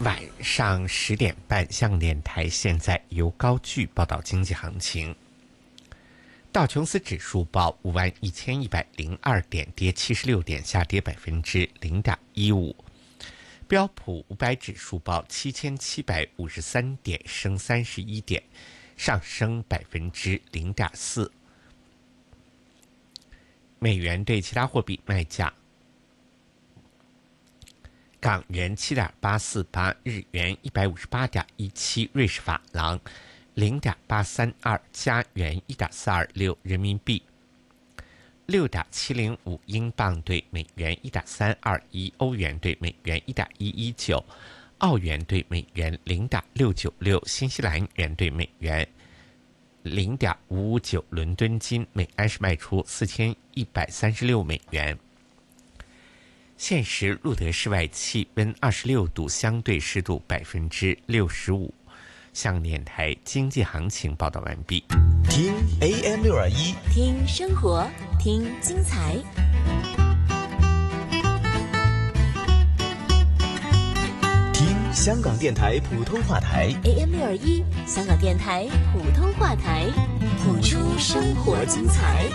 晚上10点半，香港电台现在由高炬报道经济行情。道琼斯指数报51102点，跌76点，下跌0.15%。标普500指数报7753点，升31点，上升0.4%。美元对其他货币卖价：港元7.848，日元158.17，瑞士法郎0.832，加元1.426，人民币6.705，英镑对美元1.321，欧元对美元1.119，澳元对美元0.696，新西兰元对美元0.559，伦敦金每安士卖出4136美元。现时路德室外气温26度，相对湿度65%。香港电台经济行情报道完毕。 听 AM621， 听生活，听精彩。 听香港电台普通话台 AM621，香港电台普通话台，谱出生活精彩。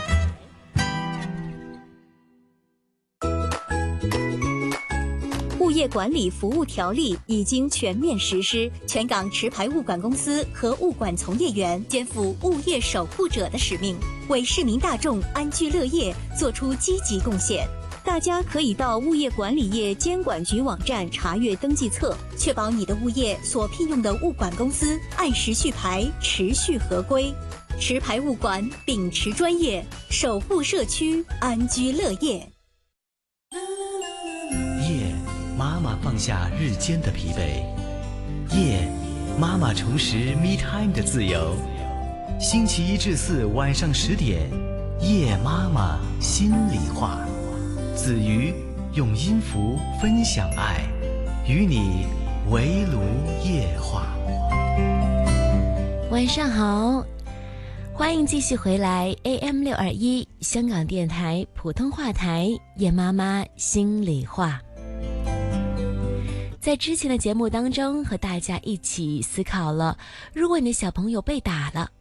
物业管理服务条例已经全面实施，全港持牌物管公司和物管从业员肩负物业守护者的使命，为市民大众安居乐业做出积极贡献。大家可以到物业管理业监管局网站查阅登记册，确保你的物业所聘用的物管公司按时续牌，持续合规。持牌物管秉持专业，守护社区安居乐业。 夜，妈妈放下日间的疲惫，夜，妈妈重拾 me time 的自由。星期1至4晚上10点，夜妈妈心里话。子瑜用音符分享爱，与你围炉夜话。 晚上好，欢迎继续回来 AM621 香港电台普通话台，夜妈妈心里话。在之前的节目当中和大家一起思考了，如果你的小朋友被打了，